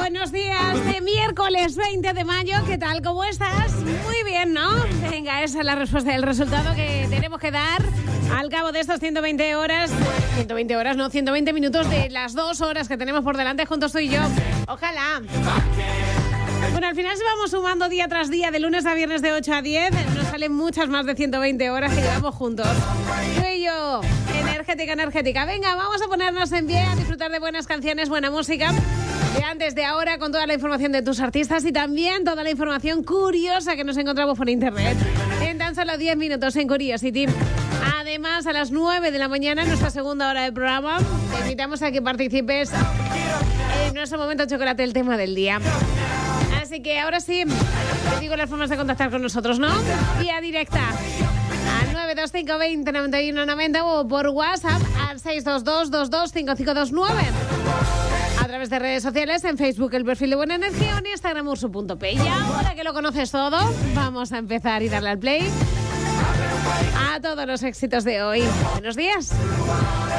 buenos días de miércoles 20 de mayo. ¿Qué tal? ¿Cómo estás? Muy bien, ¿no? Venga, esa es la respuesta del resultado que tenemos que dar al cabo de estas 120 horas. 120 horas, no, 120 minutos de las 2 horas que tenemos por delante juntos tú y yo. Ojalá. Bueno, al final se vamos sumando día tras día, de lunes a viernes de 8 a 10. Nos salen muchas más de 120 horas que llevamos juntos. Tú y yo, energética. Venga, vamos a ponernos en pie, a disfrutar de buenas canciones, buena música. De antes, de ahora, con toda la información de tus artistas y también toda la información curiosa que nos encontramos por internet. En tan solo 10 minutos en Curiosity. Además, a las 9 de la mañana, en nuestra segunda hora del programa, te invitamos a que participes en nuestro momento chocolate, el tema del día. Así que ahora sí, te digo las formas de contactar con nosotros, ¿no? Vía directa al 925 20 91 90 o por WhatsApp al 622 22 5529. A través de redes sociales, en Facebook el perfil de Buena Energía o en Instagram ursu.p. Y ahora que lo conoces todo, vamos a empezar y darle al play a todos los éxitos de hoy. Buenos días.